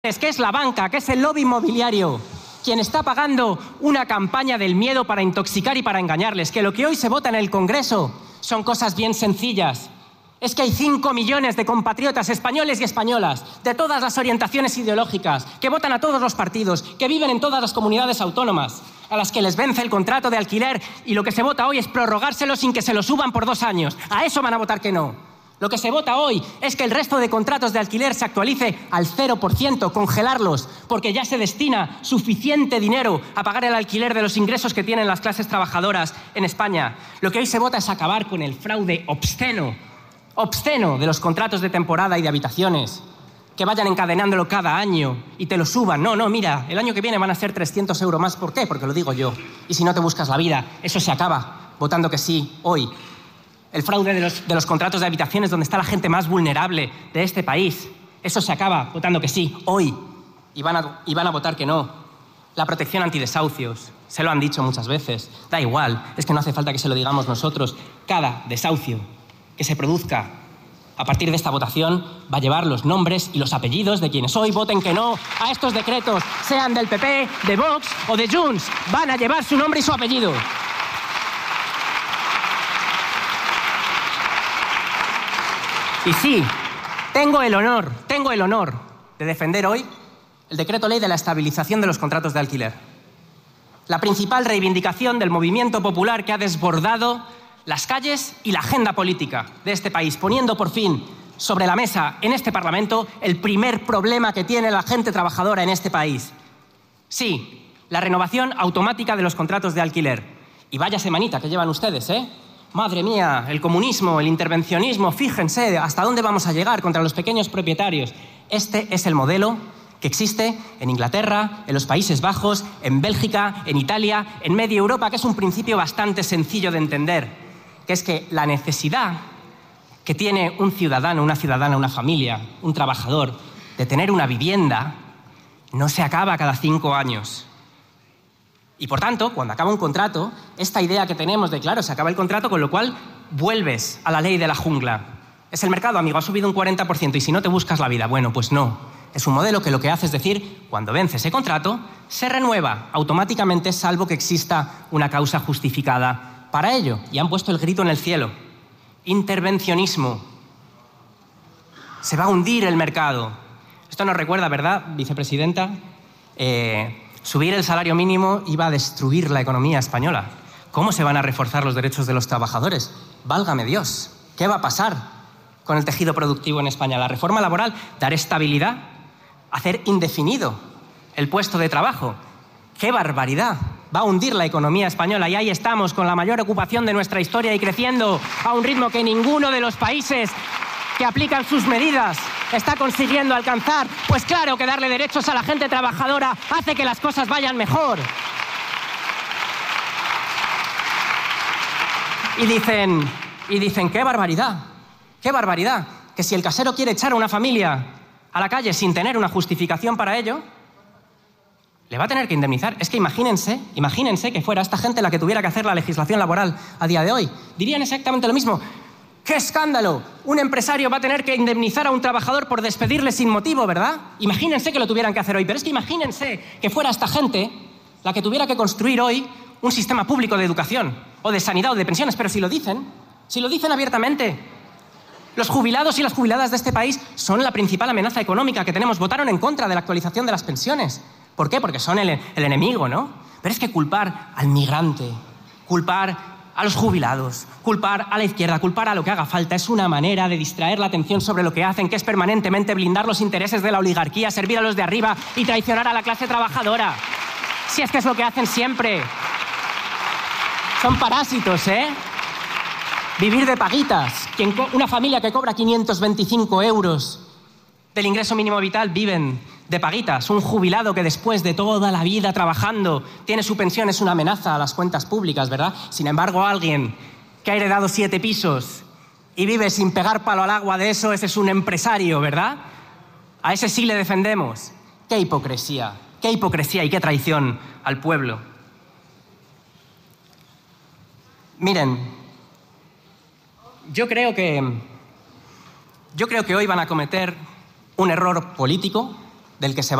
que es la banca, que es el lobby inmobiliario, quien está pagando una campaña del miedo para intoxicar y para engañarles, que lo que hoy se vota en el Congreso son cosas bien sencillas. Es que hay 5 millones de compatriotas españoles y españolas, de todas las orientaciones ideológicas, que votan a todos los partidos, que viven en todas las comunidades autónomas, a las que les vence el contrato de alquiler y lo que se vota hoy es prorrogárselo sin que se lo suban por 2 años. A eso van a votar que no. Lo que se vota hoy es que el resto de contratos de alquiler se actualice al 0%, congelarlos, porque ya se destina suficiente dinero a pagar el alquiler de los ingresos que tienen las clases trabajadoras en España. Lo que hoy se vota es acabar con el fraude obsceno de los contratos de temporada y de habitaciones, que vayan encadenándolo cada año y te lo suban. No, mira, el año que viene van a ser 300 euros más. ¿Por qué? Porque lo digo yo. Y si no te buscas la vida, eso se acaba votando que sí hoy. El fraude de los contratos de habitaciones donde está la gente más vulnerable de este país, eso se acaba votando que sí hoy. Y van a votar que no. La protección antidesahucios, se lo han dicho muchas veces. Da igual, es que no hace falta que se lo digamos nosotros. Cada desahucio que se produzca a partir de esta votación va a llevar los nombres y los apellidos de quienes hoy voten que no a estos decretos, sean del PP, de Vox o de Junts. Van a llevar su nombre y su apellido. Y sí, tengo el honor de defender hoy el decreto ley de la estabilización de los contratos de alquiler. La principal reivindicación del movimiento popular que ha desbordado las calles y la agenda política de este país, poniendo por fin sobre la mesa en este Parlamento el primer problema que tiene la gente trabajadora en este país. Sí, la renovación automática de los contratos de alquiler. Y vaya semanita que llevan ustedes, ¿eh? Madre mía, el comunismo, el intervencionismo, fíjense hasta dónde vamos a llegar contra los pequeños propietarios. Este es el modelo que existe en Inglaterra, en los Países Bajos, en Bélgica, en Italia, en media Europa, que es un principio bastante sencillo de entender, que es que la necesidad que tiene un ciudadano, una ciudadana, una familia, un trabajador, de tener una vivienda, no se acaba cada 5 años. Y por tanto, cuando acaba un contrato, esta idea que tenemos de, claro, se acaba el contrato, con lo cual vuelves a la ley de la jungla. Es el mercado, amigo, ha subido un 40% y si no te buscas la vida. Bueno, pues no. Es un modelo que lo que hace es decir, cuando vence ese contrato, se renueva automáticamente, salvo que exista una causa justificada para ello. Y han puesto el grito en el cielo. Intervencionismo. Se va a hundir el mercado. Esto nos recuerda, ¿verdad, vicepresidenta? Subir el salario mínimo iba a destruir la economía española. ¿Cómo se van a reforzar los derechos de los trabajadores? Válgame Dios, ¿qué va a pasar con el tejido productivo en España? La reforma laboral, dar estabilidad, hacer indefinido el puesto de trabajo. ¡Qué barbaridad! Va a hundir la economía española y ahí estamos con la mayor ocupación de nuestra historia y creciendo a un ritmo que ninguno de los países que aplican sus medidas está consiguiendo alcanzar. Pues claro que darle derechos a la gente trabajadora hace que las cosas vayan mejor. Y dicen, ¡qué barbaridad! ¡Qué barbaridad! Que si el casero quiere echar a una familia a la calle sin tener una justificación para ello, le va a tener que indemnizar. Es que imagínense que fuera esta gente la que tuviera que hacer la legislación laboral a día de hoy. Dirían exactamente lo mismo. ¡Qué escándalo! Un empresario va a tener que indemnizar a un trabajador por despedirle sin motivo, ¿verdad? Imagínense que lo tuvieran que hacer hoy. Pero es que imagínense que fuera esta gente la que tuviera que construir hoy un sistema público de educación, o de sanidad, o de pensiones. Pero si lo dicen abiertamente. Los jubilados y las jubiladas de este país son la principal amenaza económica que tenemos. Votaron en contra de la actualización de las pensiones. ¿Por qué? Porque son el enemigo, ¿no? Pero es que culpar al migrante, culpar a los jubilados, culpar a la izquierda, culpar a lo que haga falta, es una manera de distraer la atención sobre lo que hacen, que es permanentemente blindar los intereses de la oligarquía, servir a los de arriba y traicionar a la clase trabajadora. Si es que es lo que hacen siempre. Son parásitos, ¿eh? Vivir de paguitas. Una familia que cobra 525 euros del ingreso mínimo vital viven de paguitas. Un jubilado que después de toda la vida trabajando tiene su pensión es una amenaza a las cuentas públicas, ¿verdad? Sin embargo, alguien que ha heredado 7 pisos y vive sin pegar palo al agua de eso, ese es un empresario, ¿verdad? A ese sí le defendemos. ¡Qué hipocresía! ¡Qué hipocresía y qué traición al pueblo! Miren, yo creo que hoy van a cometer un error político del que se va